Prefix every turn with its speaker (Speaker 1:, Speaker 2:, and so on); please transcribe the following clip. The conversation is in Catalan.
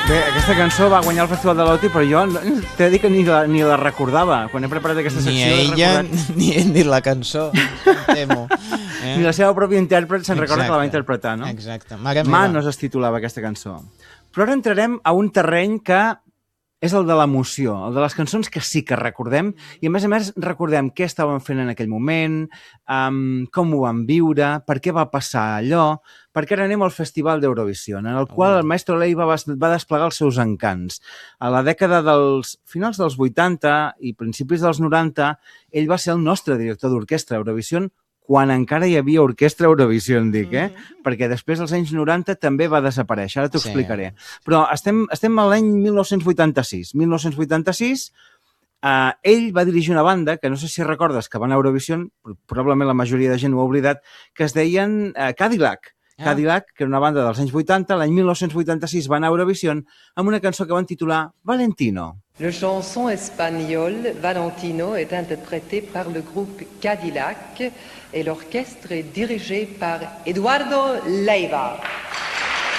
Speaker 1: Bé, aquesta cançó va guanyar el Festival de l'Oti, però jo t'he de dir que ni la recordava. Quan he preparat aquesta secció...
Speaker 2: Ni ella ni la cançó, em temo.
Speaker 1: Ni la seva pròpia intèrpret se'n recorda que la va interpretar, no?
Speaker 2: Exacte. Mare meva.
Speaker 1: Manos es titulava aquesta cançó. Però ara entrarem a un terreny que és el de l'emoció, el de les cançons que sí que recordem, i a més recordem què estàvem fent en aquell moment, com ho vam viure, per què va passar allò, perquè ara anem al Festival d'Eurovisió, en el qual el Maestro Leiva va desplegar els seus encants. A la dècada dels finals dels 80 i principis dels 90, ell va ser el nostre director d'orquestra a Eurovisió, quan encara hi havia orquestra Eurovisió, Perquè després, als anys 90, també va desaparèixer. Ara t'ho explicaré. Però estem a l'any 1986. 1986, ell va dirigir una banda, que no sé si recordes, que va a Eurovisió, probablement la majoria de gent ho ha oblidat, que es deien Cadillac. Cadillac, que era una banda dels anys 80, l'any 1986 va anar a Eurovisió amb una cançó que van titular Valentino.
Speaker 3: Le chanson espagnol Valentino est interprété par le groupe Cadillac et l'orchestre est dirigé par Eduardo Leiva.